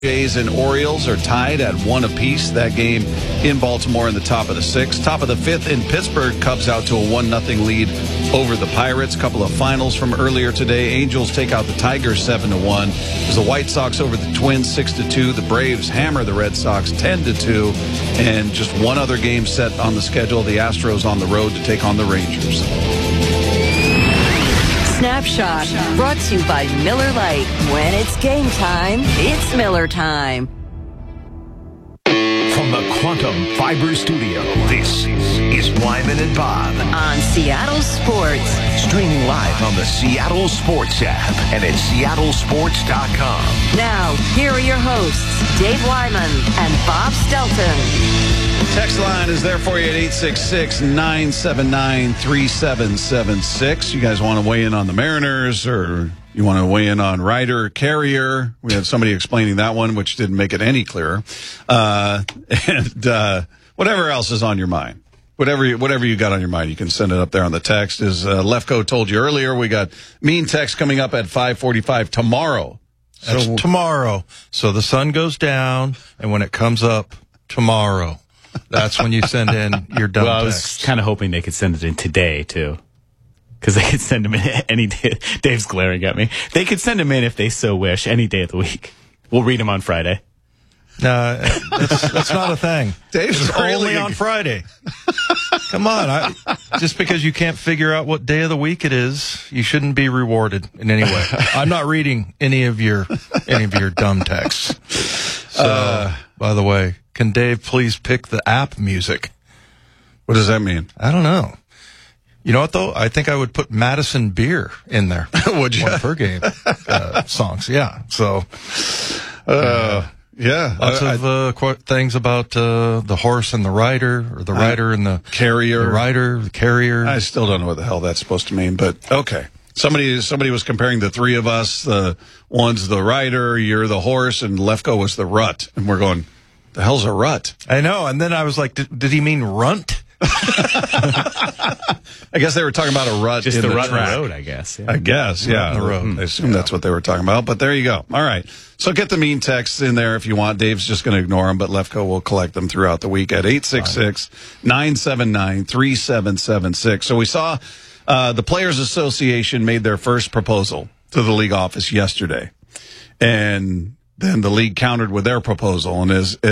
Jays and Orioles are tied at 1 apiece. That game in Baltimore in the top of the 6th. Top of the 5th in Pittsburgh, Cubs out to a 1-0 lead over the Pirates. Couple of finals from earlier today. Angels take out the Tigers 7-1. There's the White Sox over the Twins 6-2. The Braves hammer the Red Sox 10-2. And just one other game set on the schedule. The Astros on the road to take on the Rangers. Snapshot, brought to you by Miller Lite. When it's game time, it's Miller time. From the Quantum Fiber Studio, this is Wyman and Bob. On Seattle Sports. Streaming live on the Seattle Sports app and at seattlesports.com. Now, here are your hosts, Dave Wyman and Bob Stelton. Text line is there for you at 866-979-3776. You guys want to weigh in on the Mariners, or you want to weigh in on Ryder Carrier? We had somebody explaining that one, which didn't make it any clearer. And whatever else is on your mind. Whatever you got on your mind, you can send it up there on the text. As Lefko told you earlier, we got mean text coming up at 5:45 tomorrow. That's tomorrow. So the sun goes down, and when it comes up tomorrow, that's when you send in your dumb Well, I text. was kind of hoping they could send it in today, too. Because they could send them in any day. Dave's glaring at me. They could send them in if they so wish, any day of the week. We'll read them on Friday. No, that's not a thing. Dave's It's only really on Friday. Come on. Just because you can't figure out what day of the week it is, you shouldn't be rewarded in any way. I'm not reading any of your dumb texts. So, by the way, can Dave please pick the app music? What does that mean? I don't know. You know what, though? I think I would put Madison Beer in there. Would you? One of her game songs, yeah. So, yeah. lots of things about the horse and the rider, or the rider and the Carrier. the rider, the carrier. I still don't know what the hell that's supposed to mean, but okay. Somebody was comparing the three of us. The one's the rider, you're the horse, and Lefko was the rut. And we're going, the hell's a rut? I know. And then I was like, did he mean runt? I guess they were talking about a rut Just in the the rut in the track. road, I guess. Yeah. I guess, yeah. in the road. I assume that's what they were talking about, but there you go. All right. So get the mean texts in there if you want. Dave's just going to ignore them, but Lefko will collect them throughout the week at 866-979-3776. So we saw the Players Association made their first proposal to the league office yesterday. And then the league countered with their proposal. And as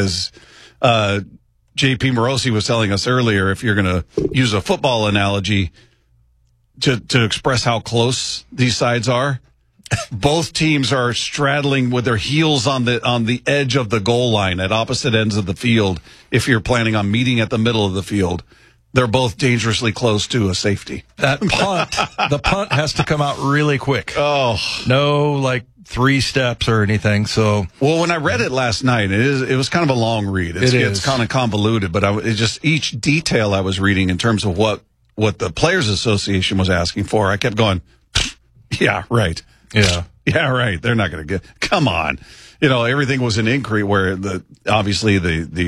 JP Morosi was telling us earlier, if you're going to use a football analogy to express how close these sides are, both teams are straddling with their heels on the edge of the goal line at opposite ends of the field. If you're planning on meeting at the middle of the field, they're both dangerously close to a safety. That punt, the punt has to come out really quick. Oh, No, like 3 steps or anything. So, well, when I read it last night, it was kind of a long read. It's kind of convoluted, but each detail I was reading in terms of what the Players Association was asking for, I kept going, yeah, right. yeah. Yeah, right. They're not going to come on. You know, everything was an inquiry where obviously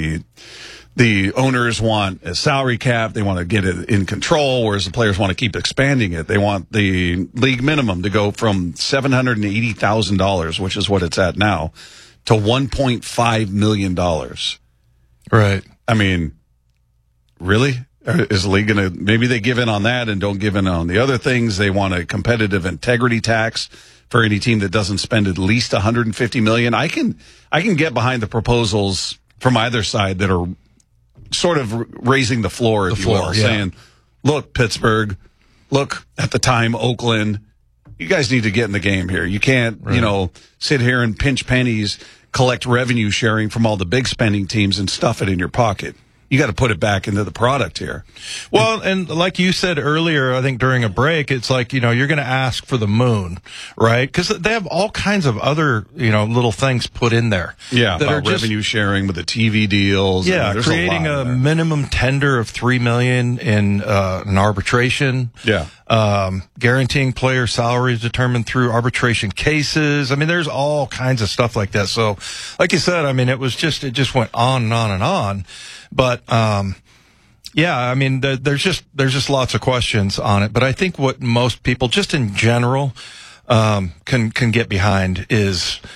the owners want a salary cap. They want to get it in control, whereas the players want to keep expanding it. They want the league minimum to go from $780,000, which is what it's at now, to $1.5 million. Right. I mean, really? Is the league going to, maybe they give in on that and don't give in on the other things. They want a competitive integrity tax for any team that doesn't spend at least $150 million. I can get behind the proposals from either side that are sort of raising the floor, if you will, saying, look, Pittsburgh, look, at the time, Oakland, you guys need to get in the game here. You can't, sit here and pinch pennies, collect revenue sharing from all the big spending teams and stuff it in your pocket. You got to put it back into the product here. Well, and like you said earlier, I think during a break, it's like, you're going to ask for the moon, right? Because they have all kinds of other, little things put in there. Yeah, that about are just, revenue sharing with the TV deals. Yeah, creating a minimum tender of $3 million in an arbitration. Yeah. Guaranteeing player salaries determined through arbitration cases. I mean, there's all kinds of stuff like that. So, like you said, I mean, it just went on and on and on. But, yeah, I mean, there's just lots of questions on it. But I think what most people, just in general, can get behind is,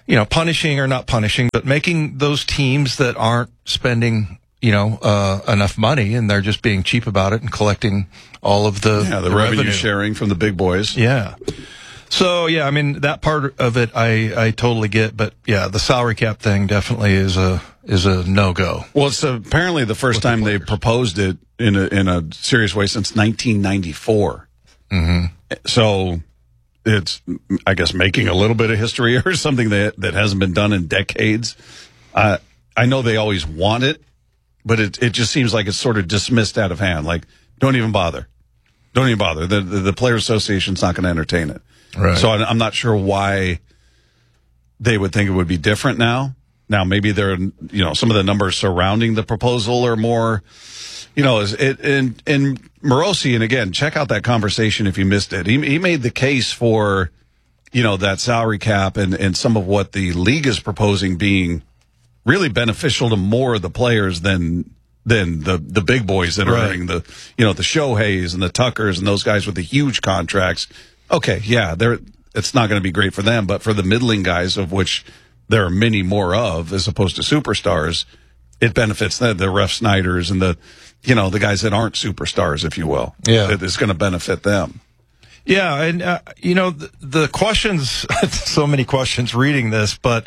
punishing or not punishing, but making those teams that aren't spending, enough money and they're just being cheap about it and collecting all of the revenue sharing from the big boys. Yeah. So, yeah, I mean, that part of it I totally get, but yeah, the salary cap thing definitely is a no-go. Well, it's apparently the first time they proposed it in a serious way since 1994. Mm-hmm. So it's, I guess, making a little bit of history or something that hasn't been done in decades. I know they always want it, but it just seems like it's sort of dismissed out of hand. Like, don't even bother. Don't even bother. The Players Association's not going to entertain it. Right. So I'm not sure why they would think it would be different now. Now, maybe some of the numbers surrounding the proposal are more, in Morosi, and again, check out that conversation if you missed it. He made the case for, that salary cap and some of what the league is proposing being really beneficial to more of the players than the big boys that are earning the Shoheis and the Tuckers and those guys with the huge contracts. Okay, yeah, it's not going to be great for them, but for the middling guys, of which there are many more of, as opposed to superstars, it benefits the Ref Snyders and the guys that aren't superstars, if you will. Yeah. It's going to benefit them. Yeah, and the questions, so many questions reading this, but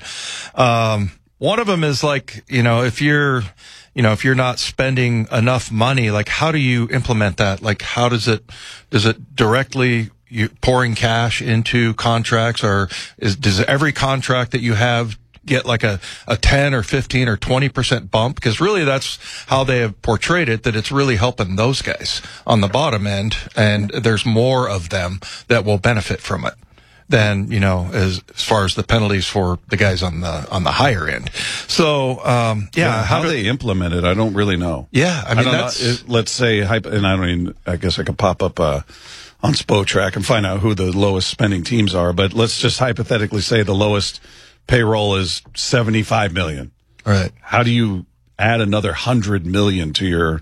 one of them is like, if you're not spending enough money, like how do you implement that? Like how does it directly pouring cash into contracts, or does every contract that you have get like a 10 or 15 or 20% bump? Because really that's how they have portrayed it, that it's really helping those guys on the bottom end, and there's more of them that will benefit from it than, as far as the penalties for the guys on the higher end. So, how they implement it, I don't really know. Yeah. I mean, let's say, and I guess I could pop up, on Spotrac and find out who the lowest spending teams are, but let's just hypothetically say the lowest payroll is $75 million. Right. How do you add another $100 million to your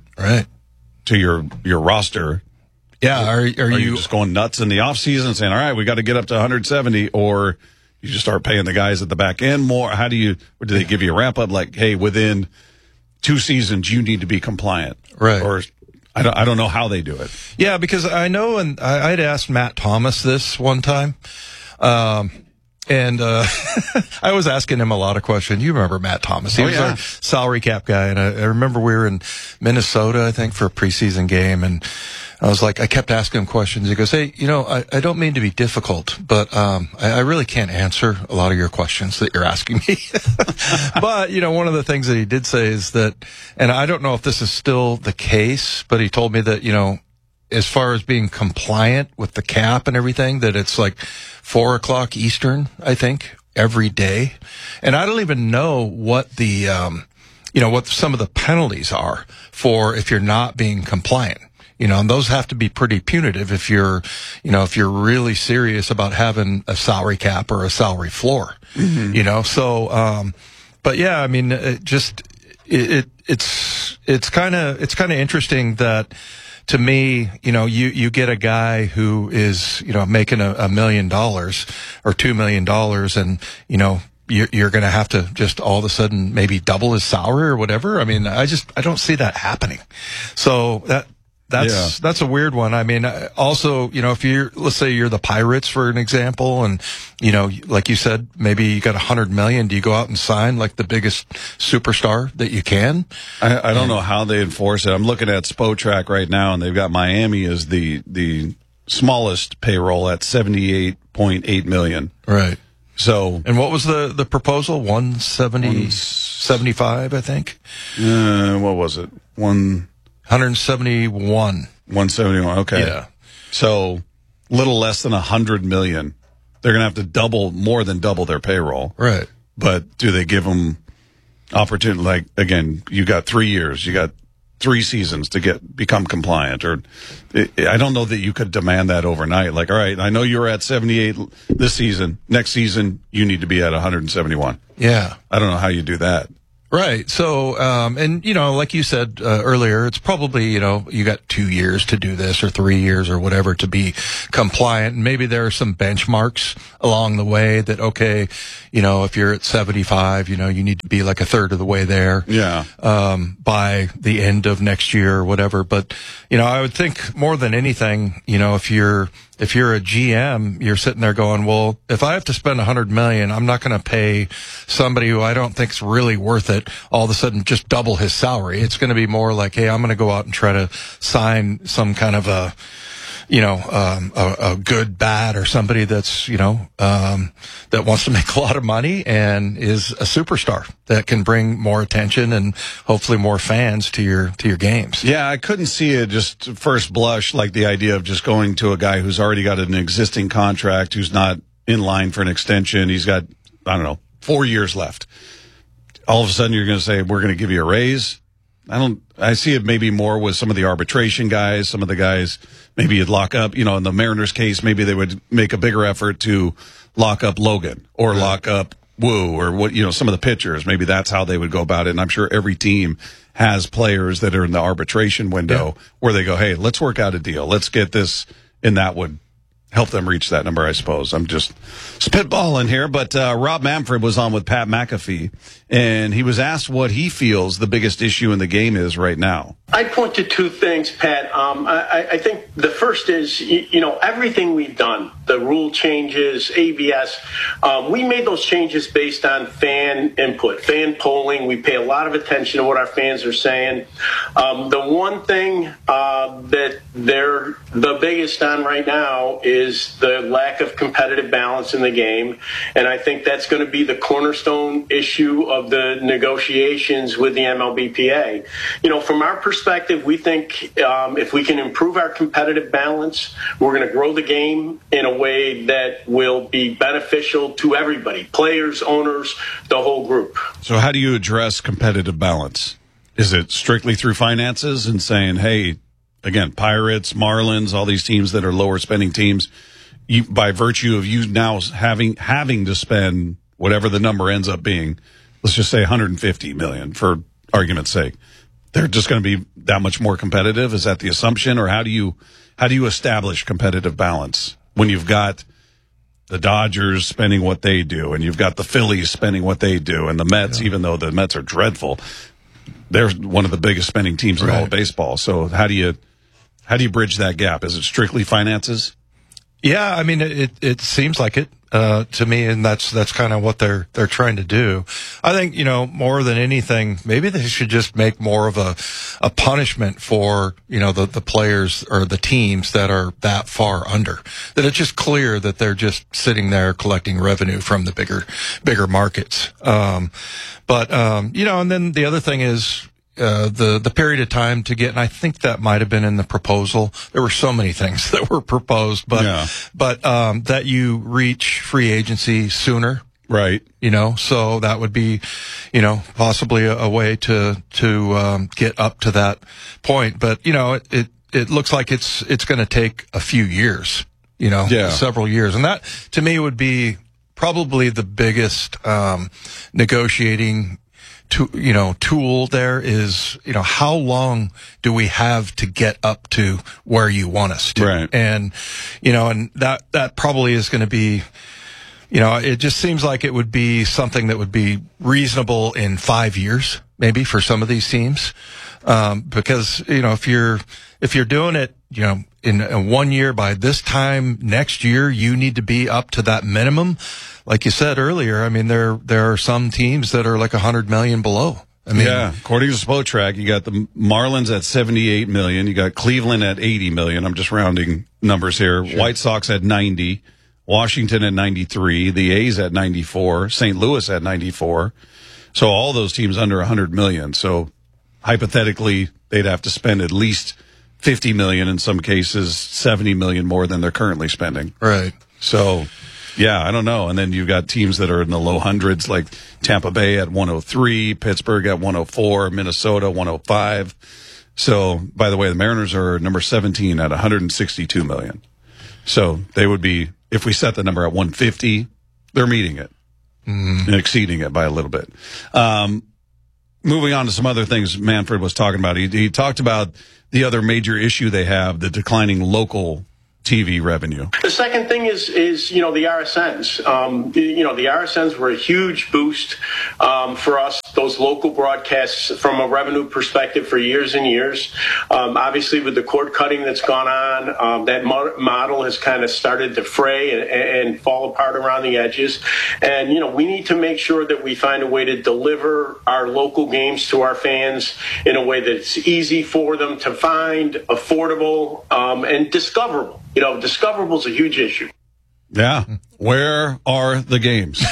roster? Yeah. Are you just going nuts in the off season saying, all right, we got to get up to 170, or you just start paying the guys at the back end more? How do they give you a ramp up? Like, hey, within 2 seasons, you need to be compliant. Right. Or I don't know how they do it. Yeah, because I know, and I'd asked Matt Thomas this one time. And I was asking him a lot of questions. You remember Matt Thomas. He was our salary cap guy. And I remember we were in Minnesota, I think, for a preseason game. And I kept asking him questions. He goes, hey, I don't mean to be difficult, but I really can't answer a lot of your questions that you're asking me. But, one of the things that he did say is that, and I don't know if this is still the case, but he told me that, as far as being compliant with the cap and everything, that it's like 4:00 Eastern, I think, every day. And I don't even know what the, what some of the penalties are for if you're not being compliant. And those have to be pretty punitive if you're really serious about having a salary cap or a salary floor, so, but yeah, I mean, it's kind of interesting that, to me, you get a guy who is, making $1 million or $2 million, and, you're going to have to just all of a sudden maybe double his salary or whatever. I mean, I don't see that happening. So that's a weird one. I mean, also, if let's say you're the Pirates, for an example, and, like you said, maybe you got $100 million. Do you go out and sign like the biggest superstar that you can? I don't know how they enforce it. I'm looking at Spotrac right now, and they've got Miami as the smallest payroll at $78.8 million. Right. So, and what was the proposal? 175, I think. What was it? 171. 171. Okay. Yeah. So, little less than $100 million. They're going to have to more than double their payroll. Right. But do they give them opportunity? Like, again, you got 3 years, you got 3 seasons to become compliant, or I don't know that you could demand that overnight. Like, all right, I know you're at 78 this season. Next season, you need to be at 171. Yeah. I don't know how you do that. Right. So, and like you said earlier, it's probably, you got 2 years to do this or 3 years or whatever to be compliant. And maybe there are some benchmarks along the way that, okay, if you're at 75, you need to be like a third of the way there. Yeah. By the end of next year or whatever. But, I would think more than anything, if you're a GM, you're sitting there going, well, if I have to spend $100 million, I'm not going to pay somebody who I don't think's really worth it all of a sudden just double his salary. It's going to be more like, hey, I'm going to go out and try to sign some kind of a good bat or somebody that's, that wants to make a lot of money and is a superstar that can bring more attention and hopefully more fans to your games. Yeah, I couldn't see it just first blush like the idea of just going to a guy who's already got an existing contract, who's not in line for an extension. He's got, 4 years left. All of a sudden you're going to say, we're going to give you a raise. I see it maybe more with some of the arbitration guys, some of the guys maybe you'd lock up, in the Mariners case, maybe they would make a bigger effort to lock up Logan or lock up Wu or what, some of the pitchers. Maybe that's how they would go about it. And I'm sure every team has players that are in the arbitration window where they go, hey, let's work out a deal. Let's get this, and that would help them reach that number, I suppose. I'm just spitballing here, but Rob Manfred was on with Pat McAfee, and he was asked what he feels the biggest issue in the game is right now. I'd point to two things, Pat. I think the first is, everything we've done, the rule changes, ABS, we made those changes based on fan input, fan polling. We pay a lot of attention to what our fans are saying. The one thing that they're the biggest on right now is the lack of competitive balance in the game. And I think that's going to be the cornerstone issue of the negotiations with the MLBPA. From our perspective, we think if we can improve our competitive balance, we're going to grow the game in a way that will be beneficial to everybody, players, owners, the whole group. So how do you address competitive balance? Is it strictly through finances and saying, hey, again, Pirates, Marlins, all these teams that are lower spending teams, by virtue of you now having to spend whatever the number ends up being, let's just say $150 million for argument's sake, they're just going to be that much more competitive? Is that the assumption? Or how do you establish competitive balance when you've got the Dodgers spending what they do and you've got the Phillies spending what they do and the Mets, even though the Mets are dreadful, they're one of the biggest spending teams in all of baseball. So how do you bridge that gap? Is it strictly finances? Yeah, I mean, it seems like it to me, and that's kind of what they're trying to do. I think, more than anything, maybe they should just make more of a punishment for, the players or the teams that are that far under. That it's just clear that they're just sitting there collecting revenue from the bigger markets. And then the other thing is, the period of time to get, and I think that might have been in the proposal. There were so many things that were proposed, but that you reach free agency sooner. Right. So that would be, possibly a way to get up to that point. But, it looks like it's going to take a few years, several years. And that to me would be probably the biggest, negotiating tool there is, how long do we have to get up to where you want us to? Right. And, and that probably is going to be, it just seems like it would be something that would be reasonable in 5 years, maybe for some of these teams. Because, if you're doing it, in 1 year, by this time next year, you need to be up to that minimum. Like you said earlier, I mean, there are some teams that are like 100 million below. I mean, according to Spotrac, you got the Marlins at 78 million. You got Cleveland at 80 million. I'm just rounding numbers here. Sure. White Sox at 90, Washington at 93, the A's at 94, St. Louis at 94. So all those teams under 100 million. So hypothetically, they'd have to spend at least 50 million, in some cases 70 million more than they're currently spending. Right. So, yeah, I don't know. And then you've got teams that are in the low hundreds, like Tampa Bay at 103, Pittsburgh at 104, Minnesota 105. So, by the way, the Mariners are number 17 at 162 million. So they would be, if we set the number at 150, they're meeting it and exceeding it by a little bit. Moving on to some other things Manfred was talking about. He talked about the other major issue they have, the declining local TV revenue. The second thing is the RSNs. The RSNs were a huge boost for us, those local broadcasts from a revenue perspective for years and years. Obviously, with the cord cutting that's gone on, that model has kind of started to fray and fall apart around the edges. And, we need to make sure that we find a way to deliver our local games to our fans in a way that's easy for them to find, affordable, and discoverable. Discoverable is a huge issue. Yeah. Where are the games?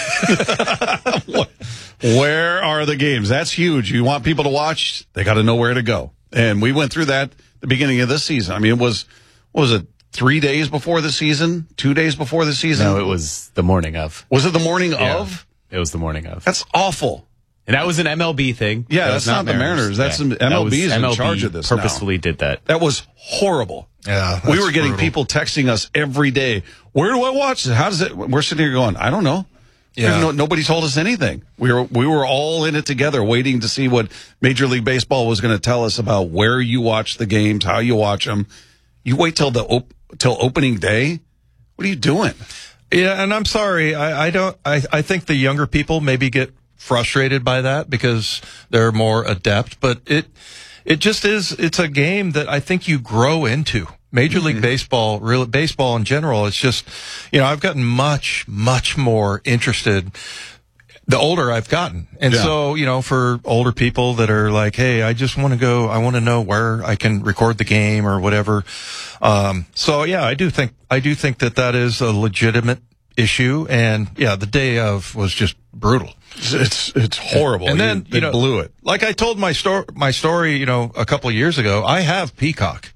Where are the games? That's huge. You want people to watch, they got to know where to go. And we went through that at the beginning of this season. I mean, what was it, 3 days before the season? 2 days before the season? No, it was the morning of. Was it the morning of? It was the morning of. That's awful. And that was an MLB thing. Yeah, that's not the Mariners. That's some MLB's in charge of this. Purposefully did that. That was horrible. Yeah, we were getting people texting us every day. Where do I watch this? How does it? We're sitting here going, I don't know. Yeah. Nobody told us anything. We were all in it together, waiting to see what Major League Baseball was going to tell us about where you watch the games, how you watch them. You wait till opening day. What are you doing? Yeah, and I'm sorry. I think the younger people maybe get frustrated by that because they're more adept, but it just is. It's a game that I think you grow into. Major League Baseball, really baseball in general, it's just, I've gotten much, much more interested the older I've gotten. And so, for older people that are like, hey, I just want to go, I want to know where I can record the game or whatever. So yeah, I do think that is a legitimate issue. And yeah, the day of was just brutal. It's horrible. And then, they blew it. Like I told my story, a couple of years ago, I have Peacock.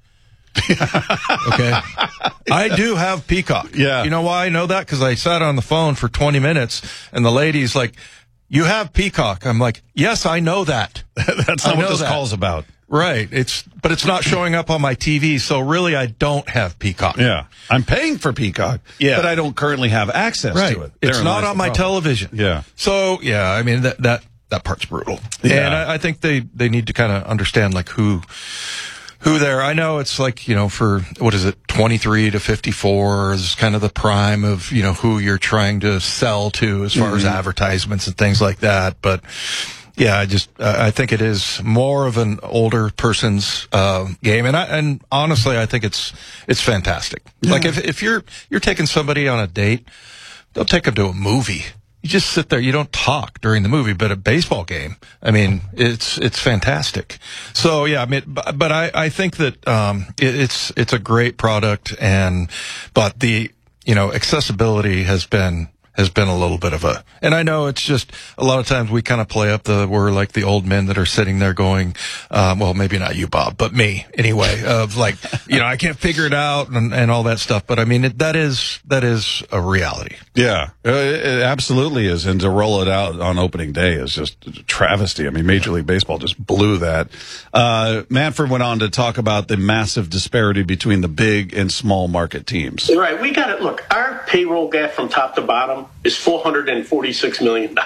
Okay. I do have Peacock. Yeah. You know why I know that? Because I sat on the phone for 20 minutes and the lady's like, you have Peacock. I'm like, yes, I know that. That's not what this call's about. Right. But it's not showing up on my TV. So really, I don't have Peacock. Yeah. I'm paying for Peacock. Yeah. But I don't currently have access to it. It's not on my television. Yeah. So yeah, I mean, that part's brutal. Yeah. And I think they need to kind of understand like who there. I know it's like, for, 23 to 54 is kind of the prime of, who you're trying to sell to as far as advertisements and things like that. But yeah, I think it is more of an older person's, game. And honestly, I think it's fantastic. Yeah. Like if you're taking somebody on a date, don't take them to a movie. You just sit there. You don't talk during the movie, but a baseball game, I mean, it's fantastic. So yeah, I mean, but I think that, it's a great product but the, accessibility has been a little bit of and I know it's just a lot of times we kind of play up we're like the old men that are sitting there going, well, maybe not you, Bob, but me anyway, of like, I can't figure it out and all that stuff. But I mean, that is a reality. Yeah, it absolutely is. And to roll it out on opening day is just a travesty. I mean, Major League Baseball just blew that. Manfred went on to talk about the massive disparity between the big and small market teams. Right. We got it. Look, our payroll gap from top to bottom is $446 million.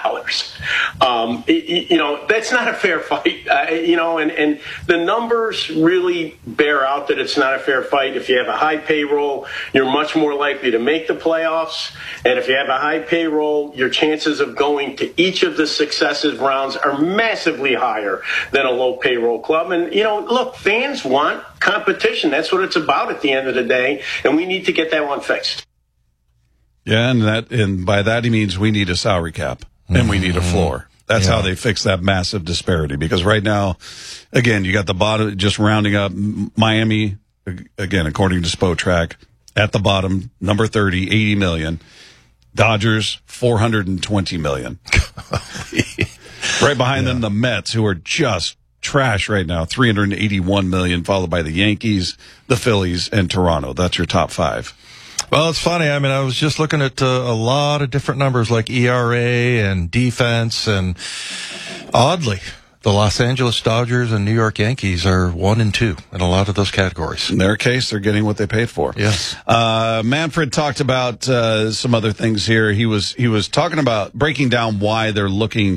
That's not a fair fight. And the numbers really bear out that it's not a fair fight. If you have a high payroll, you're much more likely to make the playoffs. And if you have a high payroll, your chances of going to each of the successive rounds are massively higher than a low payroll club. And, look, fans want competition. That's what it's about at the end of the day. And we need to get that one fixed. Yeah, and by that he means we need a salary cap and we need a floor. That's how they fix that massive disparity. Because right now, again, you got the bottom, just rounding up, Miami, again, according to Spotrac, at the bottom, number 30, 80 million. Dodgers, 420 million. Right behind them, the Mets, who are just trash right now, 381 million, followed by the Yankees, the Phillies, and Toronto. That's your top five. Well, it's funny. I mean, I was just looking at a lot of different numbers like ERA and defense, and oddly, the Los Angeles Dodgers and New York Yankees are 1 and 2 in a lot of those categories. In their case, they're getting what they paid for. Yes. Manfred talked about some other things here. He was talking about breaking down why they're looking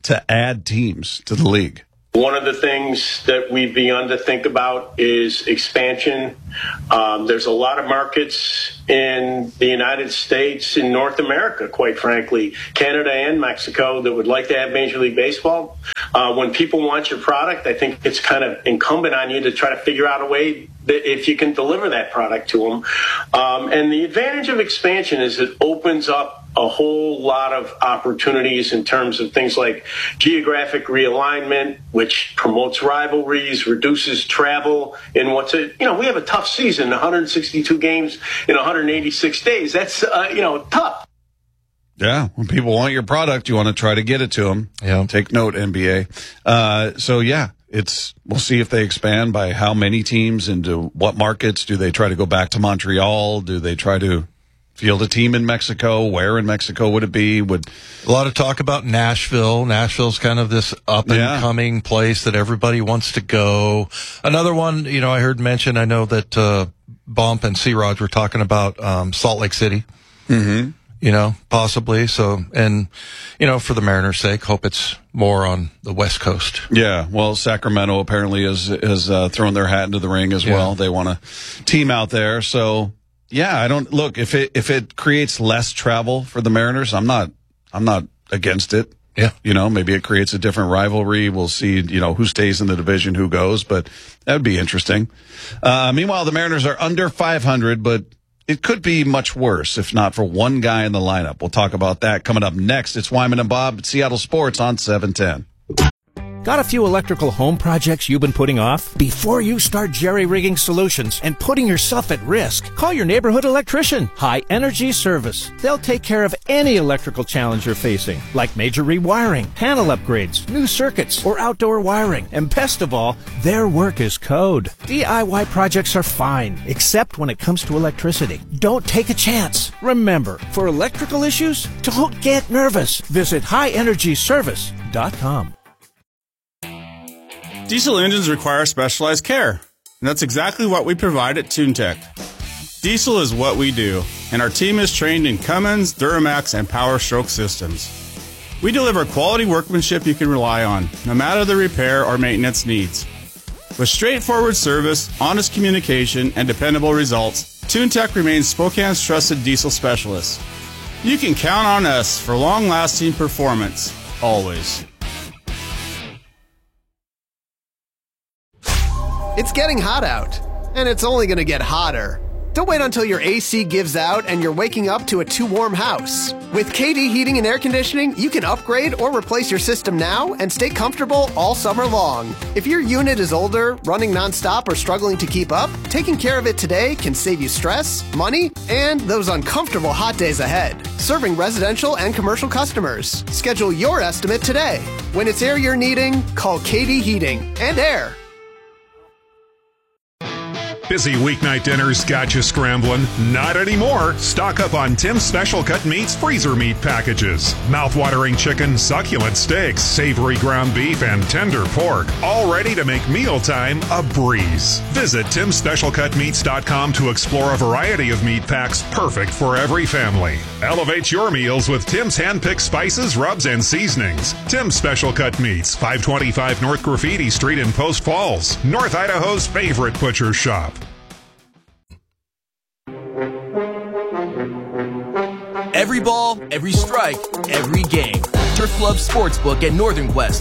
to add teams to the league? One of the things that we've begun to think about is expansion. There's a lot of markets in the United States, in North America, quite frankly, Canada and Mexico, that would like to have Major League Baseball. When people want your product, I think it's kind of incumbent on you to try to figure out a way that if you can deliver that product to them. And the advantage of expansion is it opens up a whole lot of opportunities in terms of things like geographic realignment, which promotes rivalries, reduces travel in we have a tough season, 162 games in 186 days. That's, tough. Yeah. When people want your product, you want to try to get it to them. Yeah. Take note, NBA. We'll see if they expand by how many teams into what markets. Do they try to go back to Montreal? Do they try to field a team in Mexico? Where in Mexico would it be? A lot of talk about Nashville. Nashville's kind of this up-and-coming place that everybody wants to go. Another one, I heard mentioned, I know that Bump and C-Rod were talking about Salt Lake City. Mm-hmm. Possibly. So, and, for the Mariners' sake, hope it's more on the West Coast. Yeah. Well, Sacramento apparently has thrown their hat into the ring as well. They want a team out there. So, yeah, if it creates less travel for the Mariners, I'm not against it. Yeah. Maybe it creates a different rivalry. We'll see, who stays in the division, who goes, but that would be interesting. Meanwhile, the Mariners are under 500, but it could be much worse if not for one guy in the lineup. We'll talk about that coming up next. It's Wyman and Bob at Seattle Sports on 710. Got a few electrical home projects you've been putting off? Before you start jerry-rigging solutions and putting yourself at risk, call your neighborhood electrician, High Energy Service. They'll take care of any electrical challenge you're facing, like major rewiring, panel upgrades, new circuits, or outdoor wiring. And best of all, their work is code. DIY projects are fine, except when it comes to electricity. Don't take a chance. Remember, for electrical issues, don't get nervous. Visit highenergyservice.com. Diesel engines require specialized care, and that's exactly what we provide at TuneTech. Diesel is what we do, and our team is trained in Cummins, Duramax, and Power Stroke systems. We deliver quality workmanship you can rely on, no matter the repair or maintenance needs. With straightforward service, honest communication, and dependable results, TuneTech remains Spokane's trusted diesel specialist. You can count on us for long-lasting performance, always. It's getting hot out, and it's only going to get hotter. Don't wait until your AC gives out and you're waking up to a too warm house. With KD Heating and Air Conditioning, you can upgrade or replace your system now and stay comfortable all summer long. If your unit is older, running nonstop, or struggling to keep up, taking care of it today can save you stress, money, and those uncomfortable hot days ahead. Serving residential and commercial customers. Schedule your estimate today. When it's air you're needing, call KD Heating and Air. Busy weeknight dinners got you scrambling? Not anymore. Stock up on Tim's Special Cut Meats freezer meat packages. Mouth-watering chicken, succulent steaks, savory ground beef, and tender pork. All ready to make mealtime a breeze. Visit TimSSpecialCutMeats.com to explore a variety of meat packs perfect for every family. Elevate your meals with Tim's hand-picked spices, rubs, and seasonings. Tim's Special Cut Meats, 525 North Graffiti Street in Post Falls, North Idaho's favorite butcher shop. Every ball, every strike, every game. Turf Club Sportsbook at Northern Quest